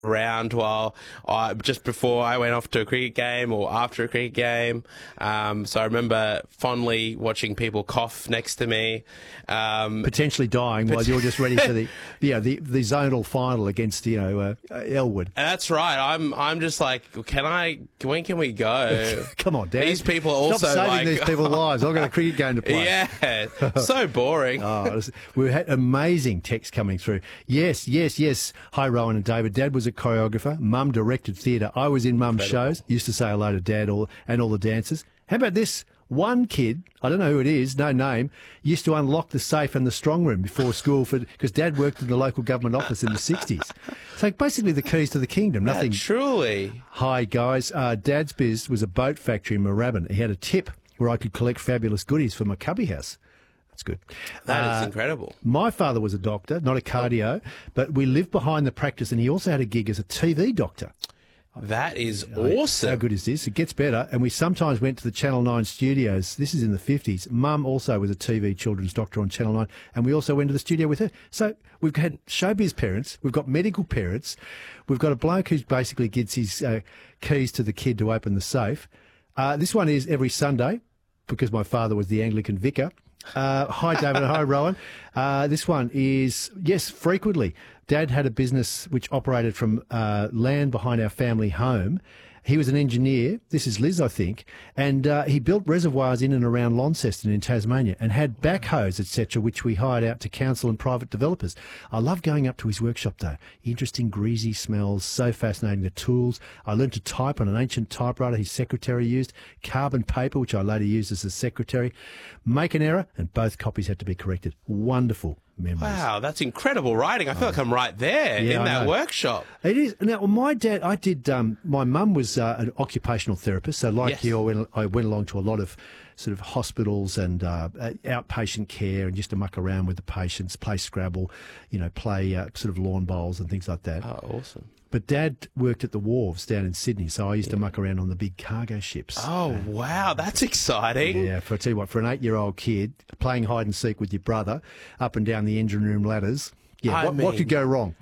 around while just before I went off to a cricket game or after a cricket game. So I remember fondly watching people cough next to me. Potentially dying while you're just ready for the zonal final against, Elwood. That's right. I'm just like, when can we go? Come on, Dad. These people are also Stop saving like, these people's lives. I've got a cricket game to play. Yeah, so boring. We had amazing text coming through. Yes. Hi, Rowan and David. Dad was a choreographer. Mum directed theatre. I was in Mum's shows. Used to say hello to Dad and all the dancers. How about this? One kid, I don't know who it is, no name, used to unlock the safe and the strong room before school because Dad worked in the local government office in the 60s. So basically the keys to the kingdom. Nothing. Truly. Hi, guys. Dad's biz was a boat factory in Moorabbin. He had a tip where I could collect fabulous goodies for my cubby house. That's good. That is incredible. My father was a doctor, not a cardio, but we lived behind the practice, and he also had a gig as a TV doctor. That is awesome. How good is this? It gets better. And we sometimes went to the Channel 9 studios. This is in the 50s. Mum also was a TV children's doctor on Channel 9, and we also went to the studio with her. So we've had showbiz parents. We've got medical parents. We've got a bloke who basically gets his keys to the kid to open the safe. This one is every Sunday, because my father was the Anglican vicar. Hi, David. Hi, Rowan. This one is, yes, frequently. Dad had a business which operated from land behind our family home. He was an engineer. This is Liz, I think. And he built reservoirs in and around Launceston in Tasmania and had backhoes, etc., which we hired out to council and private developers. I love going up to his workshop, though. Interesting, greasy smells, so fascinating. The tools. I learned to type on an ancient typewriter his secretary used, carbon paper, which I later used as a secretary. Make an error, and both copies had to be corrected. Wonderful memories. Wow, that's incredible writing. I feel like I'm right there in that workshop. It is. Now, my dad, my mum was an occupational therapist, so like you, I went along to a lot of sort of hospitals and outpatient care and just to muck around with the patients, play Scrabble, play sort of lawn bowls and things like that. Oh, awesome. But Dad worked at the wharves down in Sydney, so I used to muck around on the big cargo ships. Oh, wow, that's exciting. Yeah, I tell you what, for an 8-year-old kid, playing hide and seek with your brother up and down the engine room ladders, what could go wrong?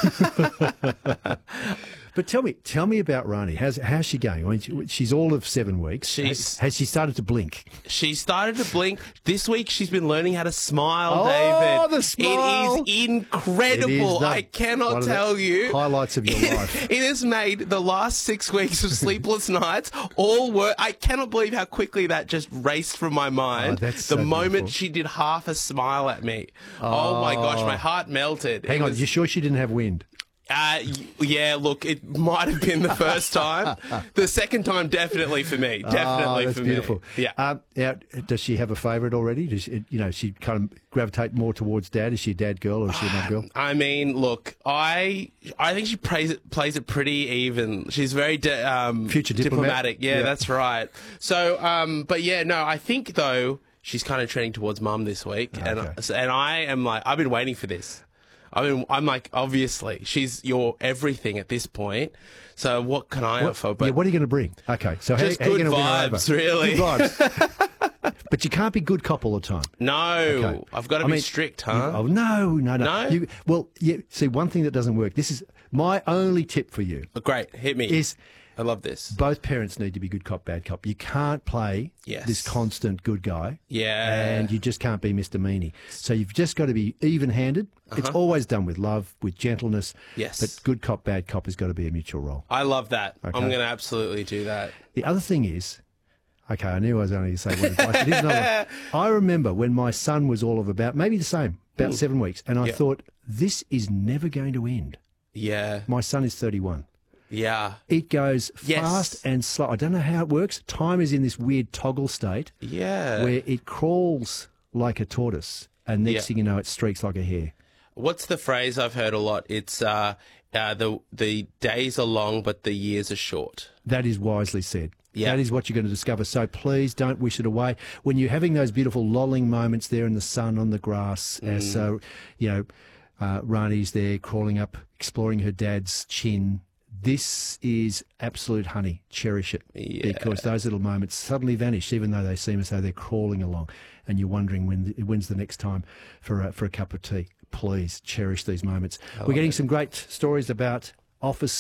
But tell me about Rani. How's she going? I mean, she's all of 7 weeks. Has she started to blink? She started to blink. This week she's been learning how to smile, David. Oh, the smile. It is incredible. I cannot tell you. Highlights of your life. It has made the last 6 weeks of sleepless nights all work. I cannot believe how quickly that just raced from my mind. That's so moment beautiful. she did half a smile at me. Oh my gosh, my heart melted. Hang on, you sure she didn't have wind? Yeah, look, it might have been the first time. The second time, definitely for me. Definitely that's for beautiful. me. Yeah. Does she have a favourite already? Does she kind of gravitate more towards Dad? Is she a dad girl or is she a mum girl? I mean, look, I think she plays it pretty even. She's very future diplomatic. Yeah, that's right. So, but yeah, no, I think though she's kind of trending towards mum this week, and I am like, I've been waiting for this. I'm like, obviously, she's your everything at this point. So what can I offer? But what are you going to bring? Okay, so just how are you good going to win her over? vibes, really. Good vibes. But you can't be good cop all the time. No, Okay. I've got to be strict, huh? No. No? See, one thing that doesn't work. This is my only tip for you. Great, hit me. Is I love this. both parents need to be good cop, bad cop. You can't play this constant good guy. Yeah. And you just can't be Mr. Meanie. So you've just got to be even-handed. It's always done with love, with gentleness. Yes. But good cop, bad cop has got to be a mutual role. I love that. Okay. I'm going to absolutely do that. The other thing is, okay, I knew I was only going to say one advice. It is another. I remember when my son was all of about 7 weeks, and I thought, this is never going to end. Yeah. My son is 31. Yeah. It goes fast and slow. I don't know how it works. Time is in this weird toggle state where it crawls like a tortoise, and next thing you know, it streaks like a hare. What's the phrase I've heard a lot? It's the days are long, but the years are short. That is wisely said. Yeah. That is what you're going to discover. So please don't wish it away. When you're having those beautiful lolling moments there in the sun on the grass, as Rani's there crawling up, exploring her dad's chin. This is absolute honey. Cherish it, because those little moments suddenly vanish, even though they seem as though they're crawling along, and you're wondering when's the next time for a cup of tea. Please cherish these moments. We're getting some great stories about office